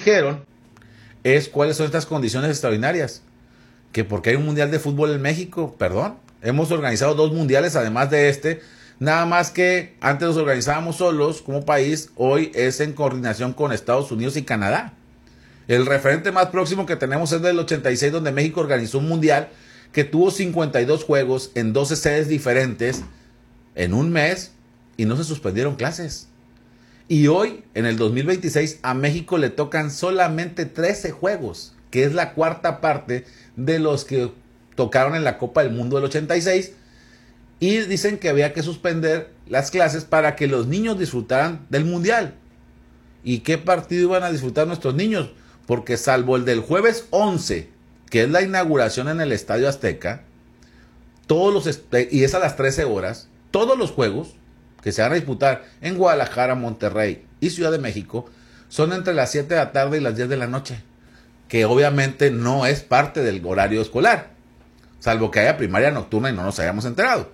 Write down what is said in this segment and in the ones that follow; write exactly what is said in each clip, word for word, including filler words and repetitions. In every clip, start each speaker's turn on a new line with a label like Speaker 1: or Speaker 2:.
Speaker 1: dijeron es cuáles son estas condiciones extraordinarias. Que porque hay un mundial de fútbol en México, perdón, hemos organizado dos mundiales además de este, nada más que antes los organizábamos solos como país, hoy es en coordinación con Estados Unidos y Canadá. El referente más próximo que tenemos es del ochenta y seis, donde México organizó un mundial que tuvo cincuenta y dos juegos en doce sedes diferentes en un mes y no se suspendieron clases. Y hoy, en el dos mil veintiséis, a México le tocan solamente trece juegos, que es la cuarta parte de los que tocaron en la Copa del Mundo del ochenta y seis. Y dicen que había que suspender las clases para que los niños disfrutaran del mundial. ¿Y qué partido iban a disfrutar nuestros niños? Porque salvo el del jueves once, que es la inauguración en el Estadio Azteca, todos los y es a las trece horas, todos los juegos que se van a disputar en Guadalajara, Monterrey y Ciudad de México son entre las siete de la tarde y las diez de la noche, que obviamente no es parte del horario escolar, salvo que haya primaria nocturna y no nos hayamos enterado.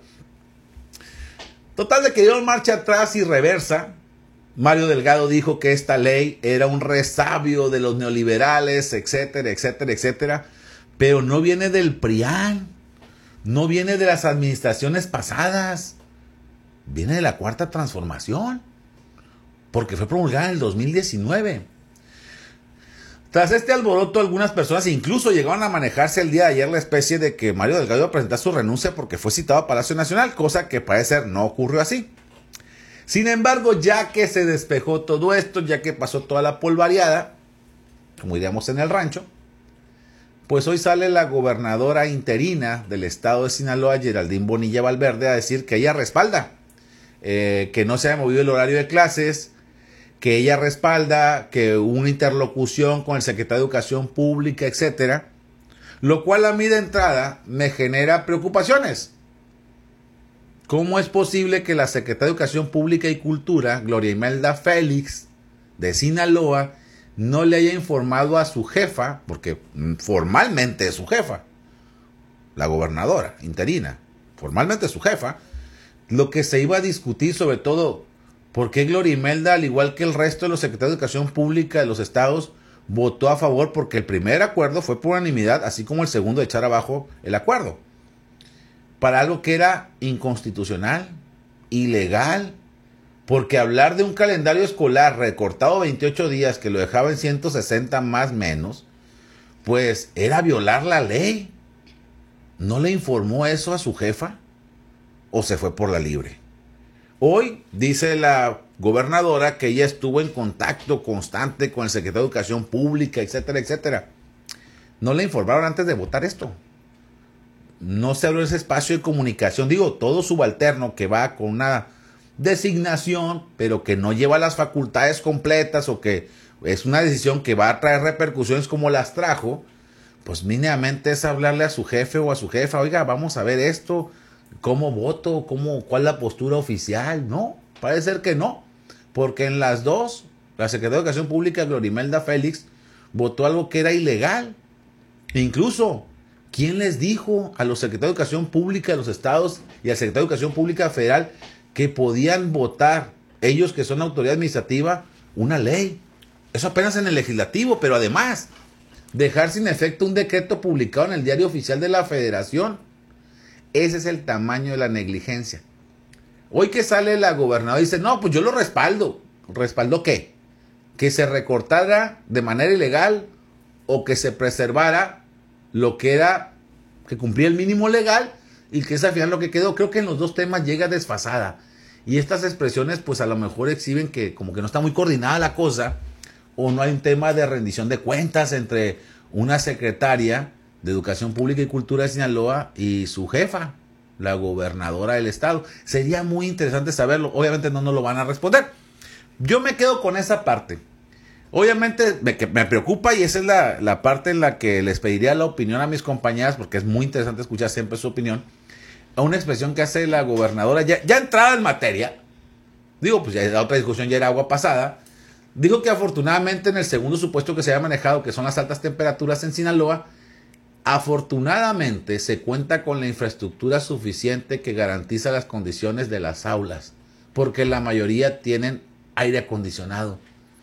Speaker 1: Total de que dieron marcha atrás y reversa. Mario Delgado dijo que esta ley era un resabio de los neoliberales, etcétera, etcétera, etcétera, pero no viene del PRIAN, no viene de las administraciones pasadas, viene de la Cuarta Transformación, porque fue promulgada en el dos mil diecinueve. Tras este alboroto, algunas personas incluso llegaron a manejarse el día de ayer la especie de que Mario Delgado iba a presentar su renuncia porque fue citado a Palacio Nacional, cosa que parece ser no ocurrió así. Sin embargo, ya que se despejó todo esto, ya que pasó toda la polvareada, como diríamos en el rancho, pues hoy sale la gobernadora interina del estado de Sinaloa, Geraldine Bonilla Valverde, a decir que ella respalda, eh, que no se haya movido el horario de clases, que ella respalda, que hubo una interlocución con el secretario de Educación Pública, etcétera, lo cual a mí de entrada me genera preocupaciones. ¿Cómo es posible que la secretaria de Educación Pública y Cultura, Gloria Imelda Félix, de Sinaloa, no le haya informado a su jefa, porque formalmente es su jefa, la gobernadora interina, formalmente es su jefa, lo que se iba a discutir, sobre todo, por qué Gloria Imelda, al igual que el resto de los secretarios de Educación Pública de los estados, votó a favor? Porque el primer acuerdo fue por unanimidad, así como el segundo de echar abajo el acuerdo, para algo que era inconstitucional, ilegal, porque hablar de un calendario escolar recortado veintiocho días, que lo dejaba en ciento sesenta más menos, pues era violar la ley. ¿No le informó eso a su jefa? ¿O se fue por la libre? Hoy dice la gobernadora que ella estuvo en contacto constante con el secretario de Educación Pública, etcétera, etcétera. ¿No le informaron antes de votar esto? No se abrió ese espacio de comunicación. Digo, todo subalterno que va con una designación, pero que no lleva las facultades completas, o que es una decisión que va a traer repercusiones como las trajo, pues mínimamente es hablarle a su jefe o a su jefa: oiga, vamos a ver esto, ¿cómo voto? ¿Cómo, cuál es la postura oficial? No, parece ser que no, porque en las dos, la secretaria de Educación Pública, Gloria Imelda Félix, votó algo que era ilegal. Incluso, ¿quién les dijo a los secretarios de Educación Pública de los estados y al secretario de Educación Pública federal que podían votar, ellos que son autoridad administrativa, una ley? Eso apenas en el legislativo, pero además dejar sin efecto un decreto publicado en el Diario Oficial de la Federación. Ese es el tamaño de la negligencia. Hoy que sale la gobernadora y dice: no, pues yo lo respaldo. ¿Respaldó qué? ¿Que se recortara de manera ilegal o que se preservara lo que era, que cumplía el mínimo legal, y que es al final lo que quedó? Creo que en los dos temas llega desfasada. Y estas expresiones pues a lo mejor exhiben que como que no está muy coordinada la cosa, o no hay un tema de rendición de cuentas entre una secretaria de Educación Pública y Cultura de Sinaloa y su jefa, la gobernadora del estado. Sería muy interesante saberlo. Obviamente no nos lo van a responder. Yo me quedo con esa parte. Obviamente me, me preocupa, y esa es la, la parte en la que les pediría la opinión a mis compañeras, porque es muy interesante escuchar siempre su opinión, a una expresión que hace la gobernadora, ya, ya entrada en materia. Digo, pues ya la otra discusión ya era agua pasada. Digo que afortunadamente en el segundo supuesto que se haya manejado, que son las altas temperaturas en Sinaloa, afortunadamente se cuenta con la infraestructura suficiente que garantiza las condiciones de las aulas, porque la mayoría tienen aire acondicionado.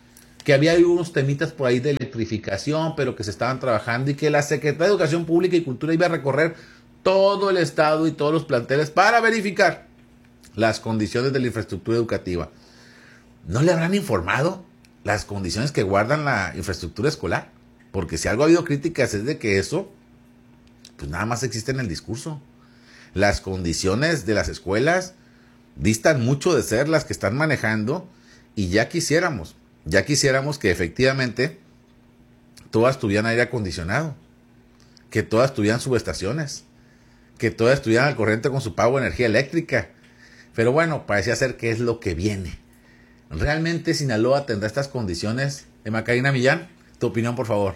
Speaker 1: que había unos temitas por ahí de electrificación, pero que se estaban trabajando y que la Secretaría de Educación Pública y Cultura iba a recorrer todo el estado y todos los planteles para verificar las condiciones de la infraestructura educativa. ¿No le habrán informado las condiciones que guardan la infraestructura escolar? Porque si algo ha habido críticas es de que eso, pues nada más existe en el discurso. Las condiciones de las escuelas distan mucho de ser las que están manejando y ya quisiéramos, ya quisiéramos que efectivamente todas tuvieran aire acondicionado, que todas tuvieran subestaciones, que todas estuvieran al corriente con su pago de energía eléctrica. Pero bueno, parecía ser que es lo que viene. ¿Realmente Sinaloa tendrá estas condiciones? Emma Karina Millán, tu opinión, por favor.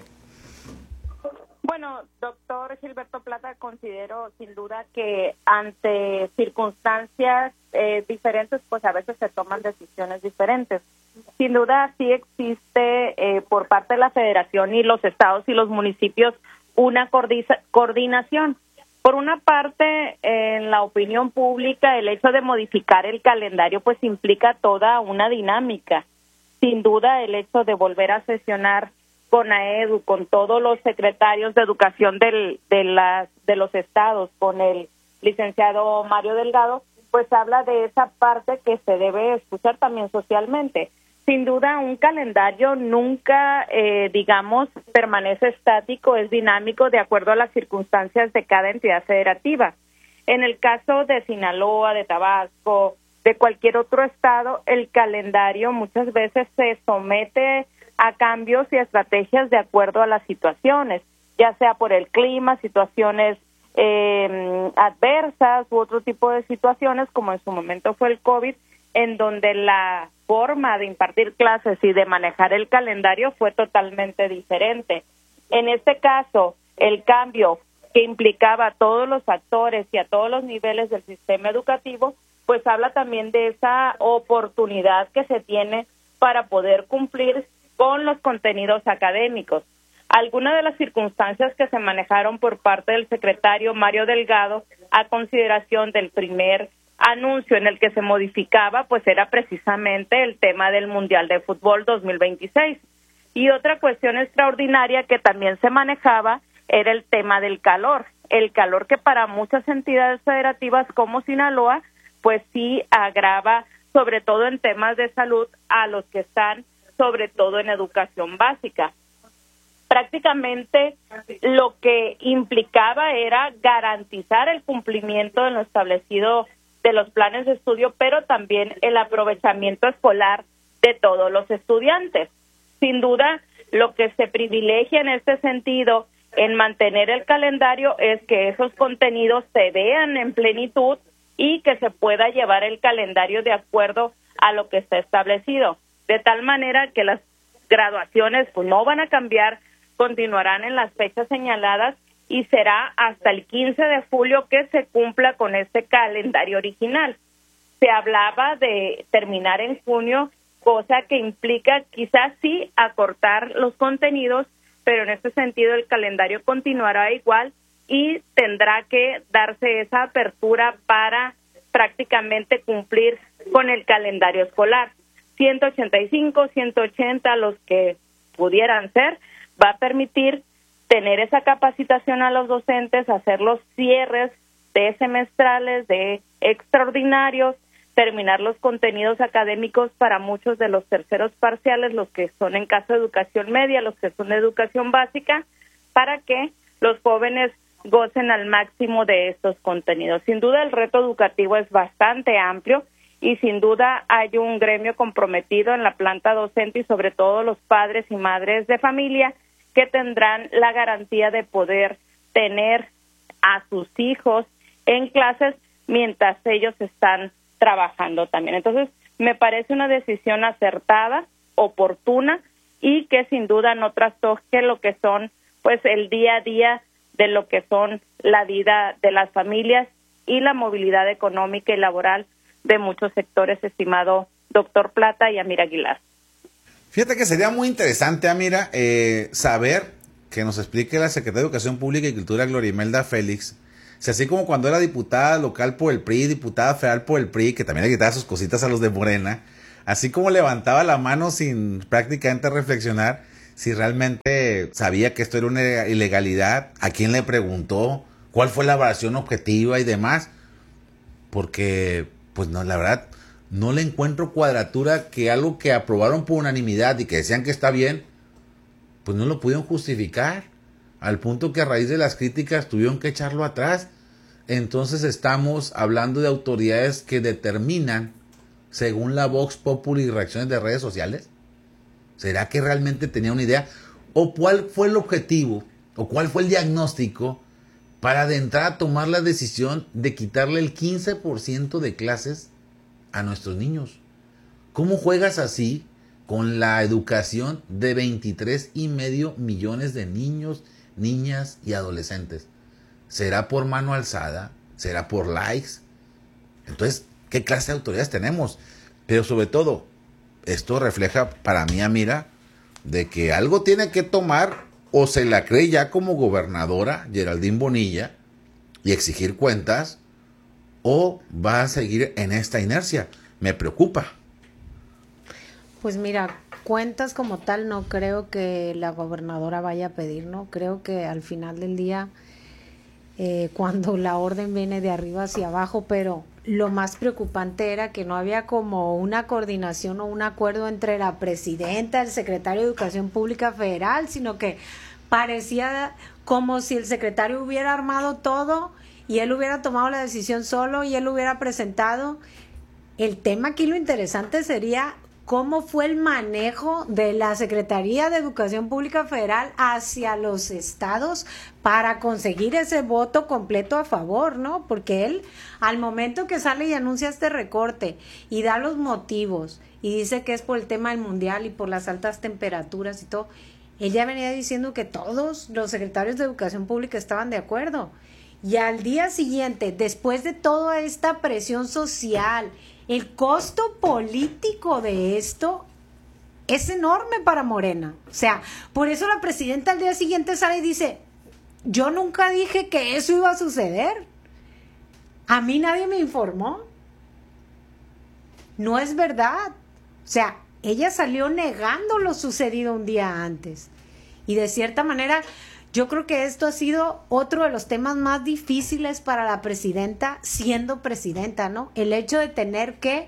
Speaker 2: Bueno, doctor Gilberto Plata, considero sin duda que ante circunstancias eh, diferentes, pues a veces se toman decisiones diferentes. Sin duda sí existe eh, por parte de la Federación y los estados y los municipios una coordinación. Por una parte, en la opinión pública, el hecho de modificar el calendario pues implica toda una dinámica. Sin duda, el hecho de volver a sesionar con AEDU, con todos los secretarios de educación del, de, las, de los estados, con el licenciado Mario Delgado, pues habla de esa parte que se debe escuchar también socialmente. Sin duda, un calendario nunca, eh, digamos, permanece estático, es dinámico de acuerdo a las circunstancias de cada entidad federativa. En el caso de Sinaloa, de Tabasco, de cualquier otro estado, el calendario muchas veces se somete a cambios y estrategias de acuerdo a las situaciones, ya sea por el clima, situaciones eh, adversas u otro tipo de situaciones, como en su momento fue el COVID, en donde la forma de impartir clases y de manejar el calendario fue totalmente diferente. En este caso, el cambio que implicaba a todos los actores y a todos los niveles del sistema educativo, pues habla también de esa oportunidad que se tiene para poder cumplir con los contenidos académicos. Algunas de las circunstancias que se manejaron por parte del secretario Mario Delgado a consideración del primer anuncio en el que se modificaba, pues era precisamente el tema del Mundial de Fútbol dos mil veintiséis. Y otra cuestión extraordinaria que también se manejaba era el tema del calor. El calor que para muchas entidades federativas como Sinaloa, pues sí agrava, sobre todo en temas de salud, a los que están, sobre todo en educación básica. Prácticamente lo que implicaba era garantizar el cumplimiento de lo establecido de los planes de estudio, pero también el aprovechamiento escolar de todos los estudiantes. Sin duda, lo que se privilegia en este sentido en mantener el calendario es que esos contenidos se vean en plenitud y que se pueda llevar el calendario de acuerdo a lo que está establecido, de tal manera que las graduaciones pues no van a cambiar, continuarán en las fechas señaladas y será hasta el quince de julio que se cumpla con este calendario original. Se hablaba de terminar en junio, cosa que implica quizás sí acortar los contenidos, pero en este sentido el calendario continuará igual y tendrá que darse esa apertura para prácticamente cumplir con el calendario escolar. ciento ochenta y cinco, ciento ochenta, los que pudieran ser, va a permitir tener esa capacitación a los docentes, hacer los cierres de semestrales, de extraordinarios, terminar los contenidos académicos para muchos de los terceros parciales, los que son en caso de educación media, los que son de educación básica, para que los jóvenes gocen al máximo de estos contenidos. Sin duda el reto educativo es bastante amplio y sin duda hay un gremio comprometido en la planta docente y sobre todo los padres y madres de familia que tendrán la garantía de poder tener a sus hijos en clases mientras ellos están trabajando también. Entonces, me parece una decisión acertada, oportuna y que sin duda no trastoque lo que son, pues, el día a día de lo que son la vida de las familias y la movilidad económica y laboral de muchos sectores, estimado doctor Plata y Amira Aguilar.
Speaker 1: Fíjate que sería muy interesante, Amira, eh, saber que nos explique la Secretaría de Educación Pública y Cultura, Gloria Imelda Félix, si así como cuando era diputada local por el P R I, diputada federal por el P R I, que también le quitaba sus cositas a los de Morena, así como levantaba la mano sin prácticamente reflexionar si realmente sabía que esto era una ilegalidad, a quién le preguntó, cuál fue la evaluación objetiva y demás, porque pues no, la verdad no le encuentro cuadratura que algo que aprobaron por unanimidad y que decían que está bien, pues no lo pudieron justificar, al punto que a raíz de las críticas tuvieron que echarlo atrás. Entonces estamos hablando de autoridades que determinan según la Vox Populi y reacciones de redes sociales. ¿Será que realmente tenía una idea? ¿O cuál fue el objetivo? ¿O cuál fue el diagnóstico para de entrada a tomar la decisión de quitarle el quince por ciento de clases a nuestros niños? ¿Cómo juegas así con la educación de veintitrés y medio millones de niños, niñas y adolescentes? ¿Será por mano alzada? ¿Será por likes? Entonces, ¿qué clase de autoridades tenemos? Pero sobre todo, esto refleja para mí, Amira, de que algo tiene que tomar, o se la cree ya como gobernadora Geraldine Bonilla y exigir cuentas, o va a seguir en esta inercia. Me preocupa.
Speaker 3: Pues mira, cuentas como tal no creo que la gobernadora vaya a pedir, ¿no? Creo que al final del día, eh, cuando la orden viene de arriba hacia abajo, pero lo más preocupante era que no había como una coordinación o un acuerdo entre la presidenta, el secretario de Educación Pública Federal, sino que parecía como si el secretario hubiera armado todo y él hubiera tomado la decisión solo y él hubiera presentado. El tema aquí, lo interesante sería cómo fue el manejo de la Secretaría de Educación Pública Federal hacia los estados para conseguir ese voto completo a favor, ¿no? Porque él, al momento que sale y anuncia este recorte y da los motivos y dice que es por el tema del mundial y por las altas temperaturas y todo, él ya venía diciendo que todos los secretarios de Educación Pública estaban de acuerdo. Y al día siguiente, después de toda esta presión social, el costo político de esto es enorme para Morena. O sea, por eso la presidenta al día siguiente sale y dice, yo nunca dije que eso iba a suceder. A mí nadie me informó. No es verdad. O sea, ella salió negando lo sucedido un día antes. Y de cierta manera, yo creo que esto ha sido otro de los temas más difíciles para la presidenta siendo presidenta, ¿no? El hecho de tener que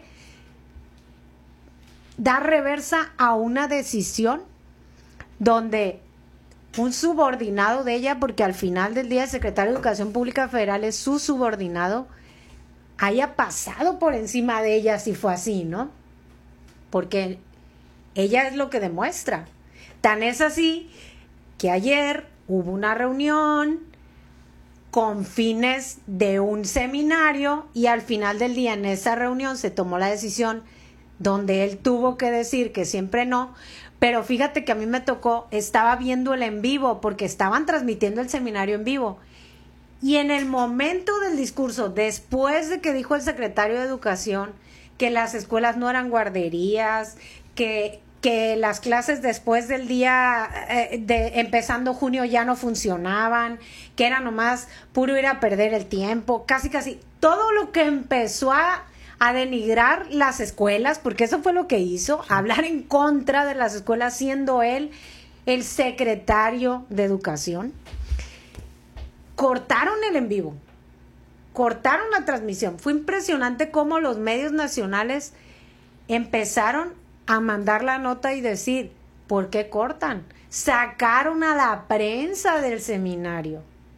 Speaker 3: dar reversa a una decisión donde un subordinado de ella, porque al final del día el secretario de Educación Pública Federal es su subordinado, haya pasado por encima de ella si fue así, ¿no? Porque ella es lo que demuestra. Tan es así que ayer hubo una reunión con fines de un seminario y al final del día en esa reunión se tomó la decisión donde él tuvo que decir que siempre no, pero fíjate que a mí me tocó, estaba viendo el en vivo porque estaban transmitiendo el seminario en vivo y en el momento del discurso, después de que dijo el secretario de Educación que las escuelas no eran guarderías, que que las clases después del día eh, de empezando junio ya no funcionaban, que era nomás puro ir a perder el tiempo, casi casi todo lo que empezó a, a denigrar las escuelas, porque eso fue lo que hizo, hablar en contra de las escuelas siendo él el secretario de Educación. Cortaron el en vivo, cortaron la transmisión. Fue impresionante cómo los medios nacionales empezaron a mandar la nota y decir, ¿por qué cortan? Sacaron a la prensa del seminario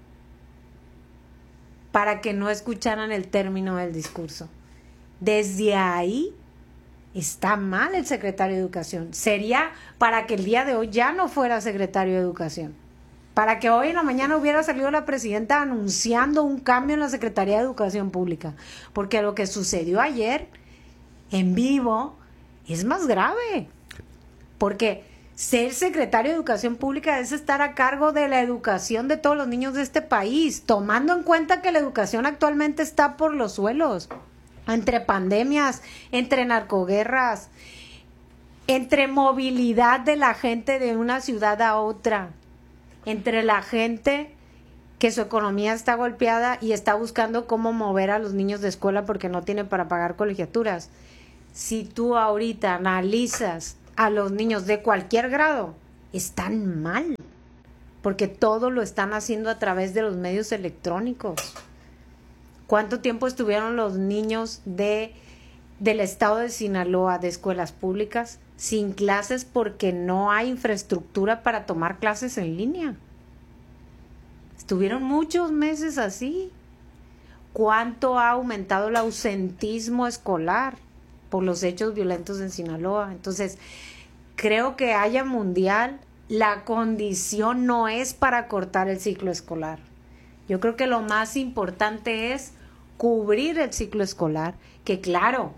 Speaker 3: para que no escucharan el término del discurso. Desde ahí está mal el secretario de Educación. Sería para que el día de hoy ya no fuera secretario de Educación. Para que hoy en la mañana hubiera salido la presidenta anunciando un cambio en la Secretaría de Educación Pública. Porque lo que sucedió ayer en vivo es más grave, porque ser secretario de Educación Pública es estar a cargo de la educación de todos los niños de este país, tomando en cuenta que la educación actualmente está por los suelos, entre pandemias, entre narcoguerras, entre movilidad de la gente de una ciudad a otra, entre la gente que su economía está golpeada y está buscando cómo mover a los niños de escuela porque no tiene para pagar colegiaturas. si tú ahorita analizas a los niños de cualquier grado, están mal, porque todo lo están haciendo a través de los medios electrónicos. ¿Cuánto tiempo estuvieron los niños de, del estado de Sinaloa, de escuelas públicas, sin clases porque no hay infraestructura para tomar clases en línea? Estuvieron muchos meses así. ¿Cuánto ha aumentado el ausentismo escolar por los hechos violentos en Sinaloa? Entonces, creo que haya mundial, la condición no es para cortar el ciclo escolar. Yo creo que lo más importante es cubrir el ciclo escolar, que claro,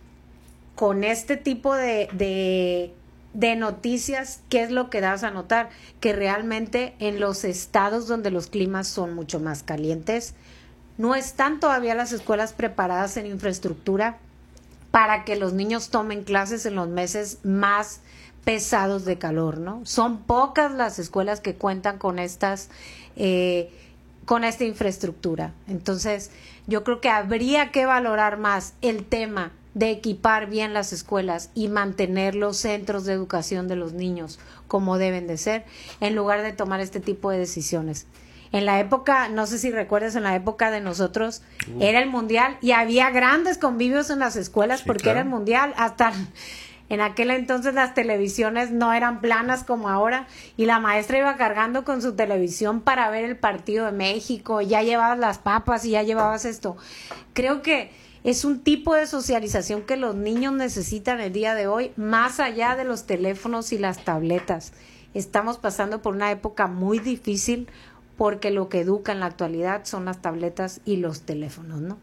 Speaker 3: con este tipo de, de, de noticias, ¿qué es lo que das a notar? Que realmente en los estados donde los climas son mucho más calientes, no están todavía las escuelas preparadas en infraestructura para que los niños tomen clases en los meses más pesados de calor, ¿no? Son pocas las escuelas que cuentan con estas, eh, con esta infraestructura. Entonces, yo creo que habría que valorar más el tema de equipar bien las escuelas y mantener los centros de educación de los niños como deben de ser, en lugar de tomar este tipo de decisiones. En la época, no sé si recuerdas, en la época de nosotros, uh. era el mundial y había grandes convivios en las escuelas, sí, porque claro, era el mundial. Hasta en aquel entonces las televisiones no eran planas como ahora y la maestra iba cargando con su televisión para ver el partido de México, y ya llevabas las papas y ya llevabas esto. Creo que es un tipo de socialización que los niños necesitan el día de hoy, más allá de los teléfonos y las tabletas. Estamos pasando por una época muy difícil, porque lo que educa en la actualidad son las tabletas y los teléfonos, ¿no?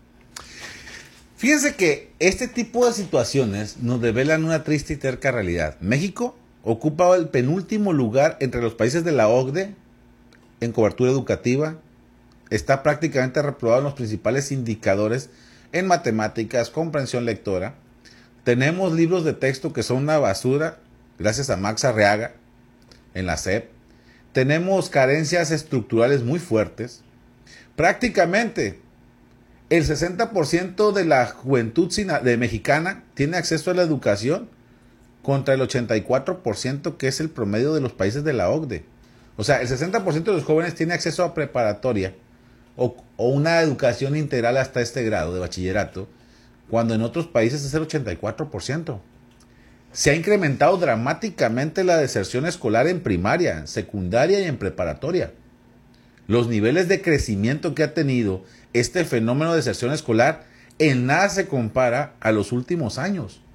Speaker 1: Fíjense que este tipo de situaciones nos develan una triste y terca realidad. México ocupa el penúltimo lugar entre los países de la O C D E en cobertura educativa. Está prácticamente reprobado en los principales indicadores en matemáticas, comprensión lectora. Tenemos libros de texto que son una basura, gracias a Max Arriaga, en la S E P. Tenemos carencias estructurales muy fuertes. Prácticamente el sesenta por ciento de la juventud de mexicana tiene acceso a la educación, contra el ochenta y cuatro por ciento que es el promedio de los países de la O C D E. O sea, el sesenta por ciento de los jóvenes tiene acceso a preparatoria o, o una educación integral hasta este grado de bachillerato, cuando en otros países es el ochenta y cuatro por ciento. Se ha incrementado dramáticamente la deserción escolar en primaria, secundaria y en preparatoria. Los niveles de crecimiento que ha tenido este fenómeno de deserción escolar en nada se compara a los últimos años.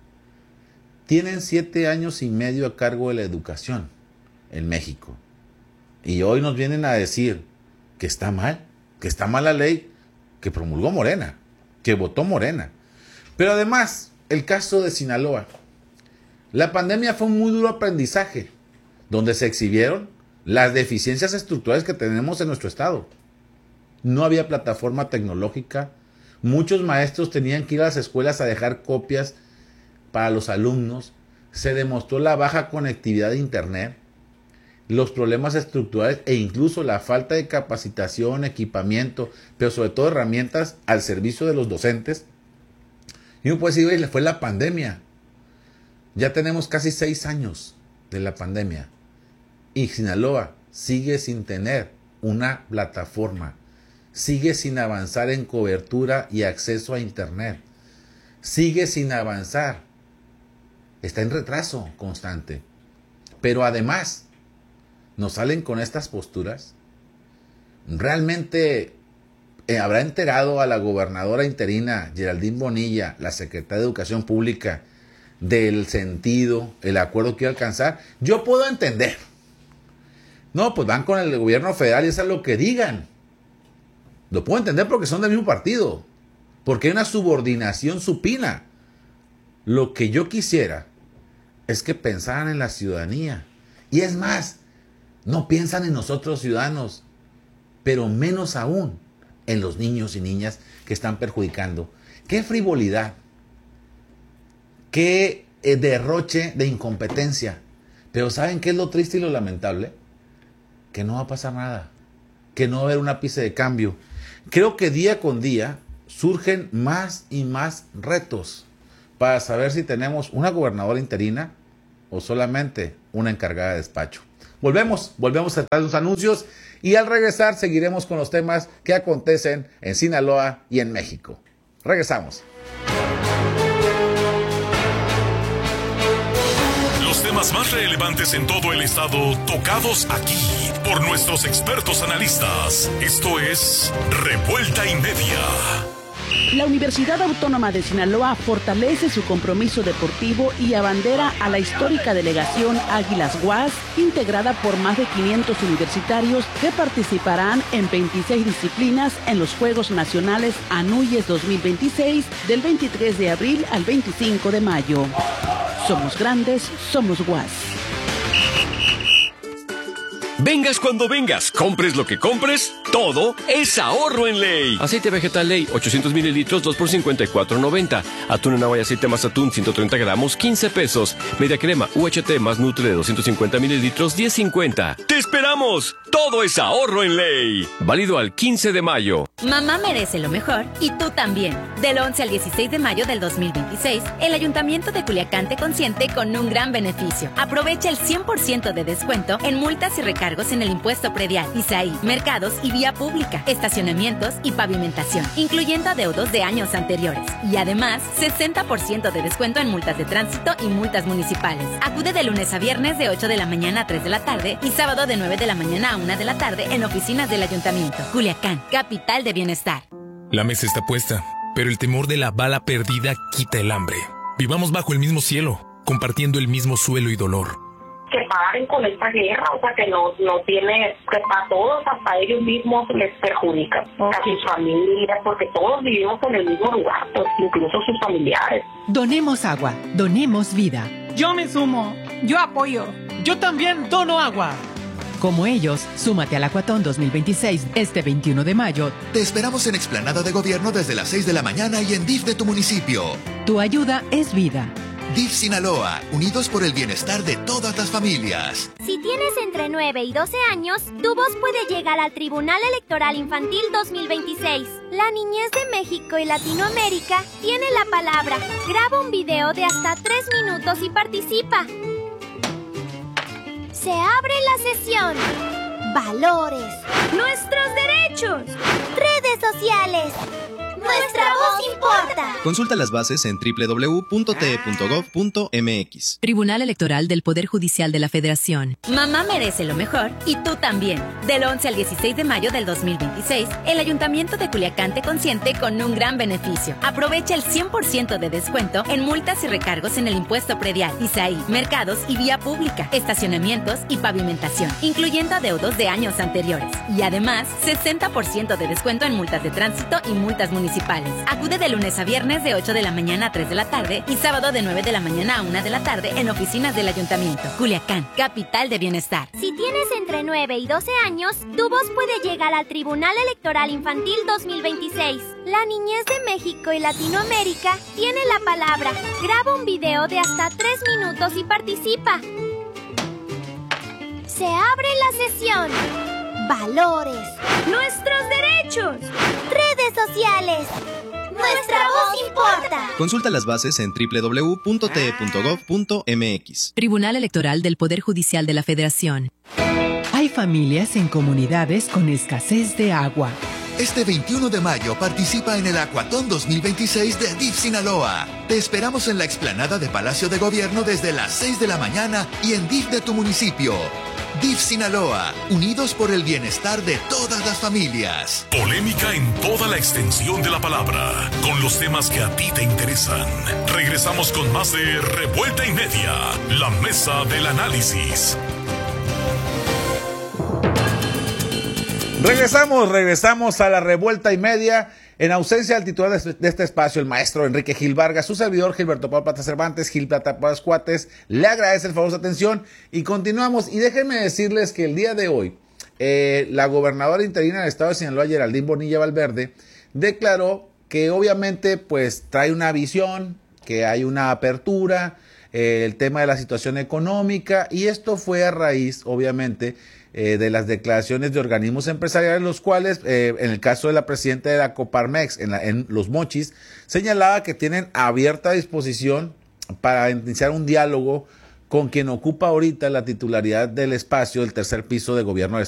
Speaker 1: Tienen siete años y medio a cargo de la educación en México. Y hoy nos vienen a decir que está mal, que está mal la ley que promulgó Morena, que votó Morena. Pero además, el caso de Sinaloa. La pandemia fue un muy duro aprendizaje, donde se exhibieron las deficiencias estructurales que tenemos en nuestro estado. No había plataforma tecnológica, muchos maestros tenían que ir a las escuelas a dejar copias para los alumnos, se demostró la baja conectividad de internet, los problemas estructurales e incluso la falta de capacitación, equipamiento, pero sobre todo herramientas al servicio de los docentes. Y uno puede decir, oye, fue la pandemia. Ya tenemos casi seis años de la pandemia y Sinaloa sigue sin tener una plataforma, sigue sin avanzar en cobertura y acceso a internet, sigue sin avanzar, está en retraso constante. Pero además nos salen con estas posturas. Realmente eh, habrá enterado a la gobernadora interina Geraldine Bonilla, la secretaria de Educación Pública, del sentido, el acuerdo que iba a alcanzar. Yo puedo entender. No, pues van con el gobierno federal y eso es lo que digan. Lo puedo entender porque son del mismo partido. Porque hay una subordinación supina. Lo que yo quisiera es que pensaran en la ciudadanía. Y es más, no piensan en nosotros ciudadanos, pero menos aún en los niños y niñas que están perjudicando. ¡Qué frivolidad! ¡Qué eh, derroche de incompetencia! Pero ¿saben qué es lo triste y lo lamentable? Que no va a pasar nada, que no va a haber un ápice de cambio. Creo que día con día surgen más y más retos para saber si tenemos una gobernadora interina o solamente una encargada de despacho. Volvemos, volvemos a los anuncios y al regresar seguiremos con los temas que acontecen en Sinaloa y en México. Regresamos.
Speaker 4: Los temas más relevantes en todo el estado tocados aquí por nuestros expertos analistas. Esto es Revuelta y Media.
Speaker 5: La Universidad Autónoma de Sinaloa fortalece su compromiso deportivo y abandera a la histórica delegación Águilas U A S, integrada por más de quinientos universitarios que participarán en veintiséis disciplinas en los Juegos Nacionales Anuyes dos mil veintiséis del veintitrés de abril al veinticinco de mayo. Somos grandes, somos U A S.
Speaker 6: Vengas cuando vengas, compres lo que compres, todo es ahorro en Ley. Aceite vegetal Ley, ochocientos mililitros, dos por cincuenta y cuatro noventa. Atún en agua y aceite más atún, ciento treinta gramos, quince pesos. Media crema U H T más Nutre de doscientos cincuenta mililitros, diez cincuenta. ¡Te esperamos! Todo es ahorro en Ley. Válido al quince de mayo.
Speaker 7: Mamá merece lo mejor y tú también. Del once al dieciséis de mayo del dos mil veintiséis, el Ayuntamiento de Culiacán te consiente con un gran beneficio. Aprovecha el cien por ciento de descuento en multas y recargos en el impuesto predial, I S A I, mercados y vía pública, estacionamientos y pavimentación, incluyendo adeudos de años anteriores. Y además, sesenta por ciento de descuento en multas de tránsito y multas municipales. Acude de lunes a viernes de ocho de la mañana a tres de la tarde y sábado de nueve de la mañana a una de la tarde en oficinas del Ayuntamiento. Culiacán, capital de bienestar.
Speaker 8: La mesa está puesta, pero el temor de la bala perdida quita el hambre. Vivamos bajo el mismo cielo, compartiendo el mismo suelo y dolor.
Speaker 9: Que paren con esta guerra, o sea, que no, no tiene, que para todos, hasta ellos mismos les perjudica, okay. A sus familias, porque todos vivimos en el mismo lugar, pues, incluso sus familiares.
Speaker 10: Donemos agua, donemos vida.
Speaker 11: Yo me sumo, yo apoyo. Yo también dono agua.
Speaker 10: Como ellos, súmate al Acuatón dos mil veintiséis este veintiuno de mayo.
Speaker 12: Te esperamos en Explanada de Gobierno desde las seis de la mañana y en D I F de tu municipio.
Speaker 10: Tu ayuda es vida.
Speaker 12: D I F Sinaloa, unidos por el bienestar de todas las familias.
Speaker 13: Si tienes entre nueve y doce años, tu voz puede llegar al Tribunal Electoral Infantil dos mil veintiséis. La niñez de México y Latinoamérica tiene la palabra. Graba un video de hasta tres minutos y participa. Se abre la sesión. Valores. Nuestros derechos. Redes sociales. Nuestra voz importa.
Speaker 14: Consulta las bases en doble u doble u doble u punto t e punto gov punto m x.
Speaker 7: Tribunal Electoral del Poder Judicial de la Federación. Mamá merece lo mejor y tú también. Del once al dieciséis de mayo del dos mil veintiséis, el Ayuntamiento de Culiacán te consiente con un gran beneficio. Aprovecha el cien por ciento de descuento en multas y recargos en el impuesto predial, I S A I, mercados y vía pública, estacionamientos y pavimentación, incluyendo adeudos de años anteriores. Y además, sesenta por ciento de descuento en multas de tránsito y multas municipales. Acude de lunes a viernes de ocho de la mañana a tres de la tarde y sábado de nueve de la mañana a una de la tarde en oficinas del Ayuntamiento. Culiacán, capital de bienestar.
Speaker 13: Si tienes entre nueve y doce años, tu voz puede llegar al Tribunal Electoral Infantil dos mil veintiséis. La niñez de México y Latinoamérica tiene la palabra. Graba un video de hasta tres minutos y participa. Se abre la sesión. Valores. Nuestros derechos. Redes sociales. Nuestra voz importa.
Speaker 14: Consulta las bases en doble u doble u doble u punto t e punto gov punto m x.
Speaker 7: Tribunal Electoral del Poder Judicial de la Federación.
Speaker 10: Hay familias en comunidades con escasez de agua.
Speaker 12: Este veintiuno de mayo participa en el Acuatón dos mil veintiséis de D I F Sinaloa. Te esperamos en la explanada de Palacio de Gobierno desde las seis de la mañana y en D I F de tu municipio. D I F Sinaloa, unidos por el bienestar de todas las familias.
Speaker 4: Polémica en toda la extensión de la palabra, con los temas que a ti te interesan. Regresamos con más de Revuelta y Media, la mesa del análisis.
Speaker 1: Regresamos, regresamos a la Revuelta y Media. En ausencia del titular de este espacio, el maestro Enrique Gil Vargas, su servidor Gilberto Pablo Plata Cervantes, Gil Plata Paz Cuates, le agradece el favor de su atención y continuamos. Y déjenme decirles que el día de hoy, eh, la gobernadora interina del estado de Sinaloa, Geraldine Bonilla Valverde, declaró que obviamente pues trae una visión, que hay una apertura, eh, el tema de la situación económica, y esto fue a raíz, obviamente, eh, de las declaraciones de organismos empresariales, los cuales, eh, en el caso de la presidenta de la Coparmex, en, la, en Los Mochis, señalaba que tienen abierta disposición para iniciar un diálogo con quien ocupa ahorita la titularidad del espacio del tercer piso de gobierno del